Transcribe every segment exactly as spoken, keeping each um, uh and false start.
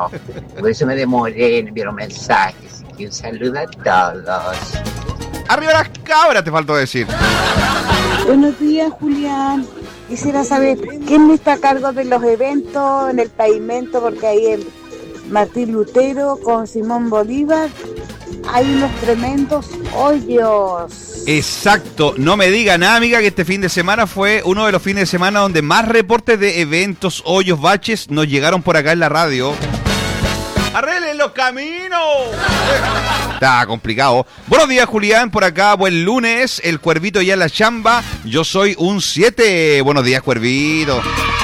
no. Por eso me demoré, me enviaron mensajes. Así que un saludo a todos. Arriba las cabras, te faltó decir. Buenos días, Julián. Quisiera saber quién está a cargo de los eventos en el pavimento, porque ahí el Martín Lutero con Simón Bolívar hay unos tremendos hoyos. Exacto, no me diga nada, amiga, que este fin de semana fue uno de los fines de semana donde más reportes de eventos, hoyos, baches nos llegaron por acá en la radio. ¡Arreglen los caminos! Está complicado. Buenos días, Julián, por acá, buen lunes, el Cuervito ya en la chamba, yo soy un siete. Buenos días, Cuervito.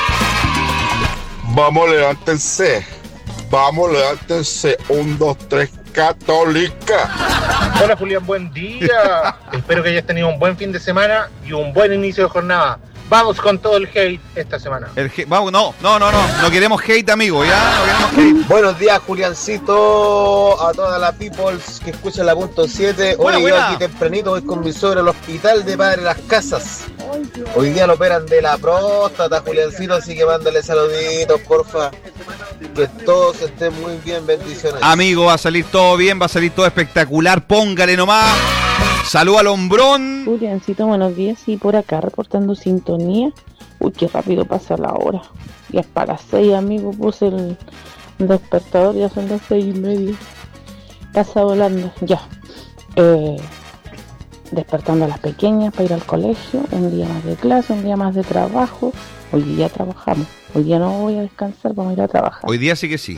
Vamos, levántense. Vamos, levántense. Un, dos, tres, Católica. Hola, Julián, buen día. Espero que hayas tenido un buen fin de semana y un buen inicio de jornada. Vamos con todo el hate esta semana. El hate, vamos, no, no, no, no, no queremos hate, amigo, ya, no queremos hate. Buenos días, Juliancito, a toda la peoples que escuchan la punto siete. Hoy yo aquí tempranito voy con mi suegro al hospital de Padre Las Casas. Hoy día lo operan de la próstata, Juliancito, así que mándale saluditos, porfa. Que todos estén muy bien, bendiciones. Amigo, va a salir todo bien, va a salir todo espectacular, póngale nomás. Salud al hombrón. Juliancito, buenos días. Y por acá reportando sintonía. Uy, qué rápido pasa la hora. Ya es para las seis, amigo. Puse el despertador, ya son las seis y media. Pasa volando, ya. Eh, despertando a las pequeñas para ir al colegio. Un día más de clase, un día más de trabajo. Hoy día trabajamos. Hoy día no voy a descansar, vamos a ir a trabajar. Hoy día sí que sí.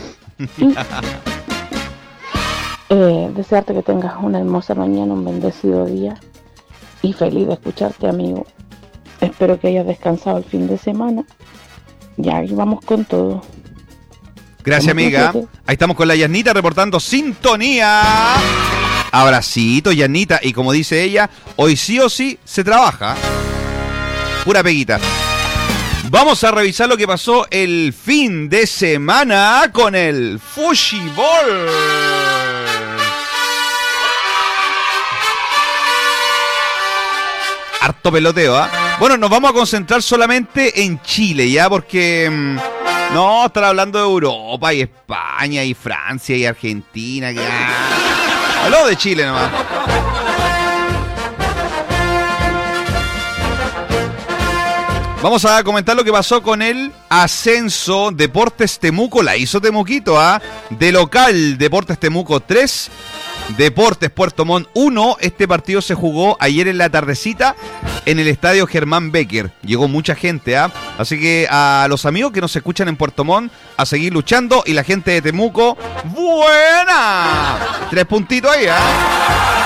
Eh, desearte que tengas una hermosa mañana, un bendecido día y feliz de escucharte, amigo. Espero que hayas descansado el fin de semana. Ya, ahí vamos con todo. Gracias, amiga. Ahí estamos con la Yanita reportando sintonía. Abracito, Yanita. Y como dice ella, hoy sí o sí se trabaja. Pura peguita. Vamos a revisar lo que pasó el fin de semana con el Fushibol. Harto peloteo, ¿ah? ¿eh? Bueno, nos vamos a concentrar solamente en Chile, ¿ya? Porque mmm, no, estar hablando de Europa y España y Francia y Argentina. Que, ah, habló de Chile nomás. Vamos a comentar lo que pasó con el ascenso. Deportes Temuco, la hizo Temuquito, ¿ah? ¿eh? De local, Deportes Temuco tres. Deportes Puerto Montt uno. Este partido se jugó ayer en la tardecita en el estadio Germán Becker. Llegó mucha gente, ¿ah? ¿eh? Así que a los amigos que nos escuchan en Puerto Montt, a seguir luchando. Y la gente de Temuco, ¡buena! Tres puntitos ahí, ¿ah? ¿eh?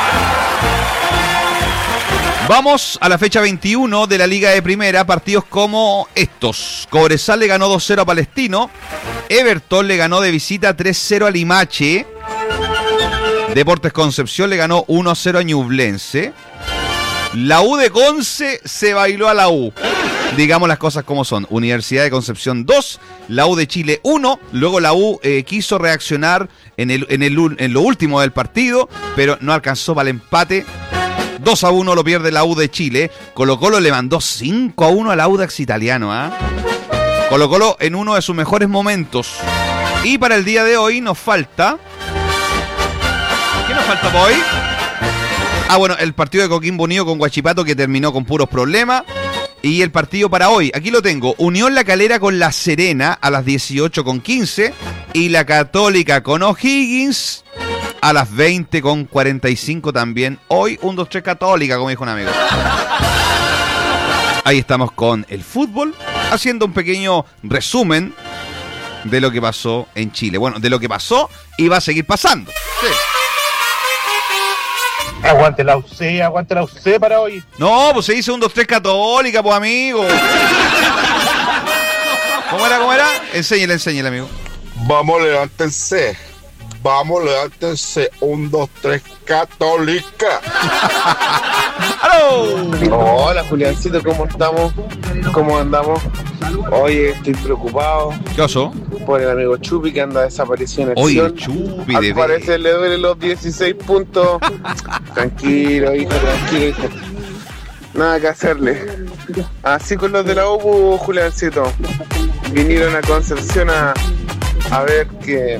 Vamos a la fecha veintiuno de la Liga de Primera. Partidos como estos. Cobresal le ganó dos cero a Palestino. Everton le ganó de visita tres cero a Limache. Deportes Concepción le ganó uno cero a Ñublense. La U de Conce se bailó a la U. Digamos las cosas como son. Universidad de Concepción dos, la U de Chile uno. Luego la U eh, quiso reaccionar en, el, en, el, en lo último del partido, pero no alcanzó para el empate. dos a uno lo pierde la U de Chile. Colo Colo le mandó cinco a uno al Audax Italiano, ¿eh? Colo Colo en uno de sus mejores momentos. Y para el día de hoy nos falta... ¿Qué nos falta para hoy? Ah, bueno, el partido de Coquimbo Unido con Huachipato, que terminó con puros problemas. Y el partido para hoy, aquí lo tengo. Unión La Calera con La Serena a las dieciocho con quince. Y la Católica con O'Higgins a las veinte con cuarenta y cinco también. Hoy un dos tres Católica, como dijo un amigo. Ahí estamos con el fútbol, haciendo un pequeño resumen de lo que pasó en Chile. Bueno, de lo que pasó y va a seguir pasando. Sí. Aguante la U C, aguante la U C para hoy. No, pues se dice un dos tres Católica, pues amigo. ¿Cómo era, cómo era? Enséñale, enséñale, amigo. Vamos, levántense. Vamos, levántense. Un, dos, tres, Católica. ¡Aló! Hola, Juliancito, ¿cómo estamos? ¿Cómo andamos? Oye, estoy preocupado. ¿Qué pasó? Por el amigo Chupi, que anda desaparecido en Oye, acción. Chupi, Al de parecer le duelen los dieciséis puntos. Tranquilo, hijo, tranquilo, hijo. Nada que hacerle. Así con los de la U P U, Juliancito. Vinieron a Concepción a, a ver que